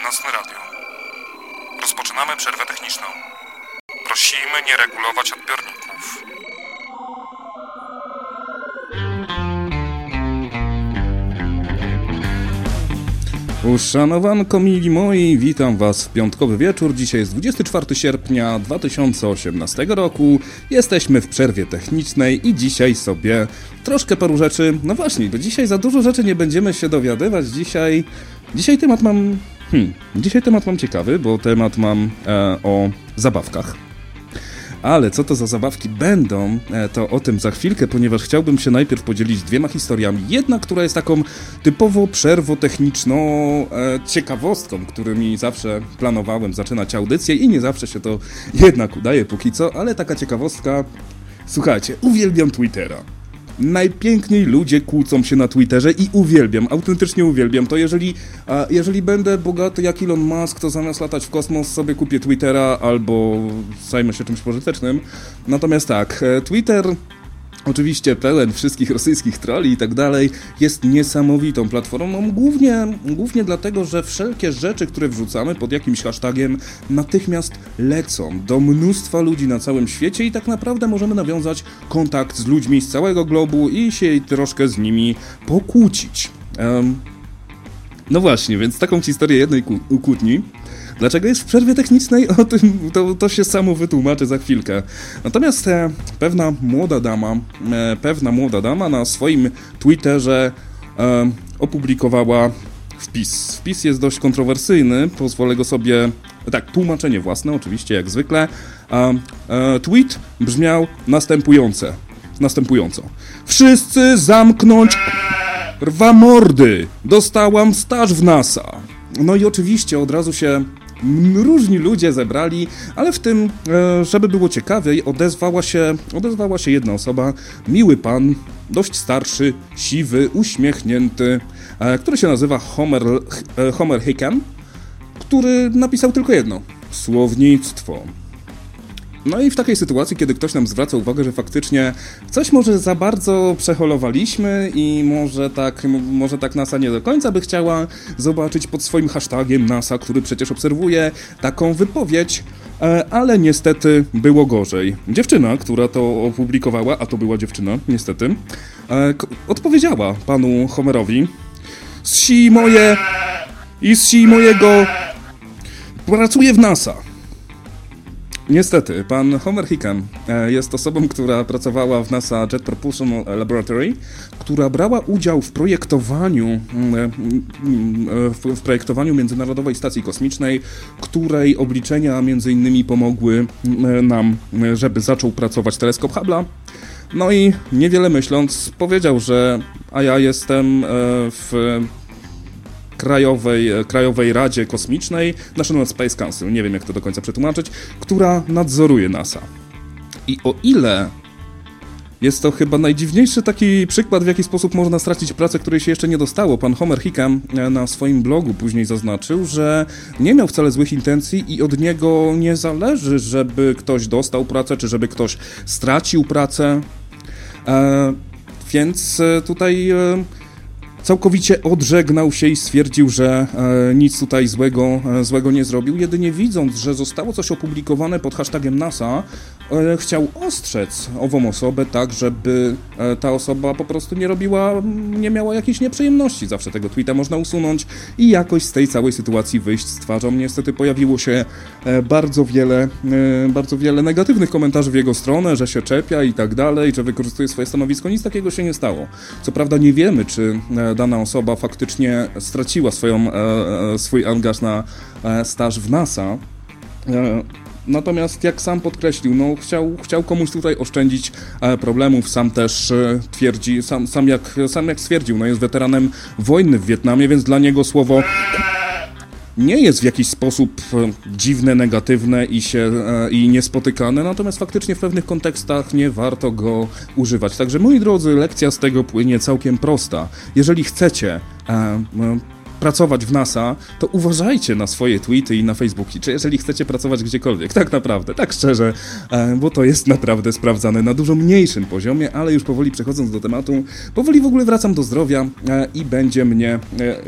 Nocne Radio. Rozpoczynamy przerwę techniczną. Prosimy nie regulować odbiorników. Uszanowanko mili moi, witam was w piątkowy wieczór. Dzisiaj jest 24 sierpnia 2018 roku. Jesteśmy w przerwie technicznej i dzisiaj sobie troszkę paru rzeczy... No właśnie, bo dzisiaj za dużo rzeczy nie będziemy się dowiadywać. Dzisiaj temat mam... Dzisiaj temat mam ciekawy, bo temat mam o zabawkach. Ale co to za zabawki będą, to o tym za chwilkę, ponieważ chciałbym się najpierw podzielić dwiema historiami. Jedna, która jest taką typowo przerwotechniczną ciekawostką, którymi zawsze planowałem zaczynać audycję i nie zawsze się to jednak udaje póki co, ale taka ciekawostka. Słuchajcie, uwielbiam Twittera. Najpiękniej ludzie kłócą się na Twitterze i uwielbiam, autentycznie uwielbiam to. Jeżeli będę bogaty jak Elon Musk, to zamiast latać w kosmos sobie kupię Twittera albo zajmę się czymś pożytecznym. Natomiast tak, Twitter, oczywiście pełen wszystkich rosyjskich trolli i tak dalej, jest niesamowitą platformą, głównie dlatego, że wszelkie rzeczy, które wrzucamy pod jakimś hashtagiem, natychmiast lecą do mnóstwa ludzi na całym świecie i tak naprawdę możemy nawiązać kontakt z ludźmi z całego globu i się troszkę z nimi pokłócić. No właśnie, więc taką historię jednej kłótni. Dlaczego jest w przerwie technicznej? O tym to się samo wytłumaczy za chwilkę. Natomiast pewna młoda dama na swoim Twitterze opublikowała wpis. Wpis jest dość kontrowersyjny, pozwolę go sobie... Tak, tłumaczenie własne oczywiście, jak zwykle. Tweet brzmiał następująco. Wszyscy zamknąć rwa mordy! Dostałam staż w NASA! No i oczywiście od razu się różni ludzie zebrali, ale w tym, żeby było ciekawiej, odezwała się jedna osoba, miły pan, dość starszy, siwy, uśmiechnięty, który się nazywa Homer Hickam, który napisał tylko jedno: słownictwo. No i w takiej sytuacji, kiedy ktoś nam zwraca uwagę, że faktycznie coś może za bardzo przeholowaliśmy i może tak NASA nie do końca by chciała zobaczyć pod swoim hashtagiem NASA, który przecież obserwuje taką wypowiedź, ale niestety było gorzej. Dziewczyna, która to opublikowała, a to była dziewczyna, niestety, odpowiedziała panu Homerowi: zsi mojego pracuje w NASA. Niestety, pan Homer Hickam jest osobą, która pracowała w NASA Jet Propulsion Laboratory, która brała udział w projektowaniu Międzynarodowej Stacji Kosmicznej, której obliczenia między innymi pomogły nam, żeby zaczął pracować teleskop Hubble'a. No i niewiele myśląc powiedział, że ja jestem w Krajowej Radzie Kosmicznej, National Space Council, nie wiem jak to do końca przetłumaczyć, która nadzoruje NASA. I o ile jest to chyba najdziwniejszy taki przykład, w jaki sposób można stracić pracę, której się jeszcze nie dostało, pan Homer Hickam na swoim blogu później zaznaczył, że nie miał wcale złych intencji i od niego nie zależy, żeby ktoś dostał pracę, czy żeby ktoś stracił pracę. Więc tutaj... całkowicie odżegnał się i stwierdził, że nic tutaj złego nie zrobił. Jedynie widząc, że zostało coś opublikowane pod hashtagiem NASA, chciał ostrzec ową osobę tak, żeby ta osoba po prostu nie miała jakichś nieprzyjemności. Zawsze tego tweeta można usunąć i jakoś z tej całej sytuacji wyjść z twarzą. Niestety pojawiło się bardzo wiele negatywnych komentarzy w jego stronę, że się czepia i tak dalej, że wykorzystuje swoje stanowisko. Nic takiego się nie stało. Co prawda nie wiemy, czy dana osoba faktycznie straciła swój angaż na staż w NASA. Natomiast jak sam podkreślił, chciał komuś tutaj oszczędzić problemów, sam też twierdzi, sam jak stwierdził, jest weteranem wojny w Wietnamie, więc dla niego słowo nie jest w jakiś sposób dziwne, negatywne i niespotykane, natomiast faktycznie w pewnych kontekstach nie warto go używać. Także moi drodzy, lekcja z tego płynie całkiem prosta. Jeżeli chcecie pracować w NASA, to uważajcie na swoje tweety i na Facebooki, czy jeżeli chcecie pracować gdziekolwiek, tak naprawdę, tak szczerze, bo to jest naprawdę sprawdzane na dużo mniejszym poziomie, ale już powoli przechodząc do tematu, powoli w ogóle wracam do zdrowia i będzie mnie